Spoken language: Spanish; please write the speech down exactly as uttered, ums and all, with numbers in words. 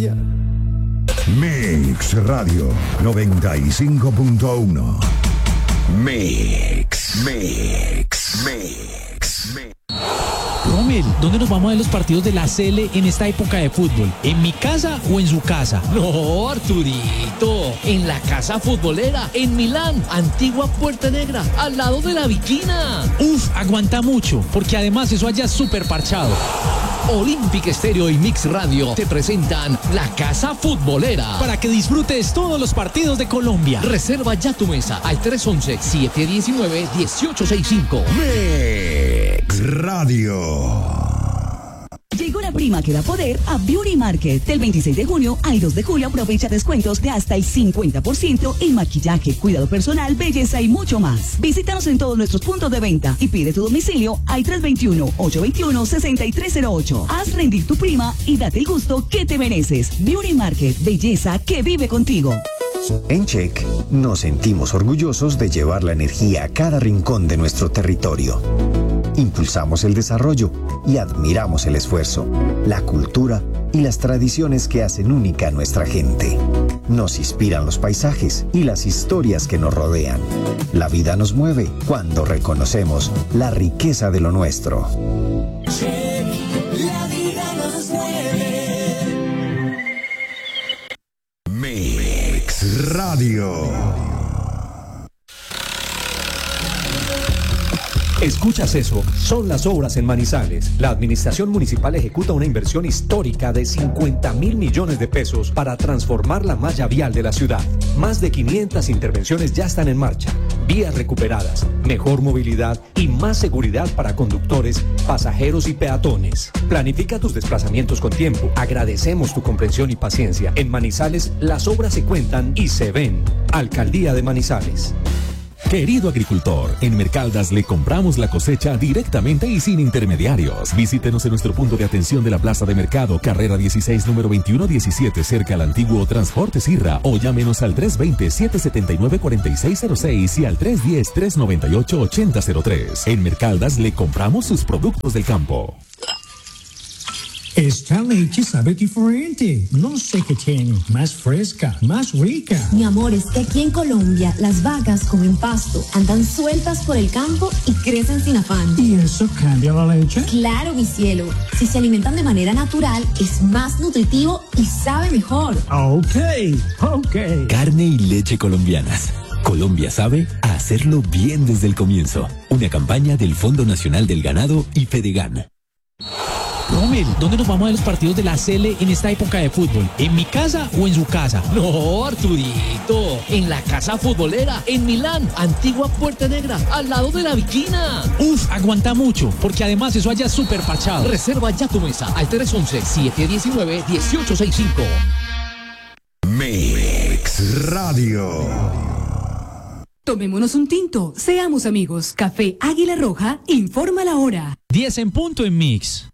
Mix Radio noventa y cinco punto uno. Mix, Mix, Mix, Mix. Rommel, ¿dónde nos vamos a ver los partidos de la C L en esta época de fútbol? ¿En mi casa o en su casa? No, Arturito, en la casa futbolera, en Milán, antigua Puerta Negra, al lado de la Viquina. Uf, aguanta mucho, porque además eso allá es súper parchado. Olympic Estéreo y Mix Radio te presentan la Casa Futbolera. Para que disfrutes todos los partidos de Colombia. Reserva ya tu mesa al tres once, siete diecinueve, dieciocho sesenta y cinco. Mix Radio. Llegó la prima que da poder a Beauty Market. Del veintiséis de junio al dos de julio aprovecha descuentos de hasta el cincuenta por ciento en maquillaje, cuidado personal, belleza y mucho más. Visítanos en todos nuestros puntos de venta y pide tu domicilio al tres dos uno, ocho dos uno, seis tres cero ocho. Haz rendir tu prima y date el gusto que te mereces. Beauty Market, belleza que vive contigo. En Check nos sentimos orgullosos de llevar la energía a cada rincón de nuestro territorio. Impulsamos el desarrollo y admiramos el esfuerzo, la cultura y las tradiciones que hacen única a nuestra gente. Nos inspiran los paisajes y las historias que nos rodean. La vida nos mueve cuando reconocemos la riqueza de lo nuestro. Check, la vida nos mueve. Mix Radio. ¿Escuchas eso? Son las obras en Manizales. La administración municipal ejecuta una inversión histórica de cincuenta mil millones de pesos para transformar la malla vial de la ciudad. Más de quinientas intervenciones ya están en marcha. Vías recuperadas, mejor movilidad y más seguridad para conductores, pasajeros y peatones. Planifica tus desplazamientos con tiempo. Agradecemos tu comprensión y paciencia. En Manizales, las obras se cuentan y se ven. Alcaldía de Manizales. Querido agricultor, en Mercaldas le compramos la cosecha directamente y sin intermediarios. Visítenos en nuestro punto de atención de la Plaza de Mercado, carrera dieciséis, número veintiuno diecisiete, cerca al antiguo Transporte Sirra, o llámenos al tres dos cero, siete siete nueve, cuatro seis cero seis y al tres uno cero, tres nueve ocho, ocho cero cero tres. En Mercaldas le compramos sus productos del campo. Esta leche sabe diferente. No sé qué tiene. Más fresca, más rica. Mi amor, es que aquí en Colombia las vacas comen pasto, andan sueltas por el campo y crecen sin afán. ¿Y eso cambia la leche? Claro, mi cielo. Si se alimentan de manera natural, es más nutritivo y sabe mejor. Ok, ok. Carne y leche colombianas. Colombia sabe a hacerlo bien desde el comienzo. Una campaña del Fondo Nacional del Ganado y Fedegan. Rommel, ¿dónde nos vamos a ver los partidos de la C L en esta época de fútbol? ¿En mi casa o en su casa? No, Arturito, en la casa futbolera, en Milán, antigua Puerta Negra, al lado de la Viquina. Uf, aguanta mucho, porque además eso allá es súper parchado. Reserva ya tu mesa al tres once, siete diecinueve, dieciocho sesenta y cinco. Mix Radio. Tomémonos un tinto, seamos amigos. Café Águila Roja informa la hora. diez en punto en Mix.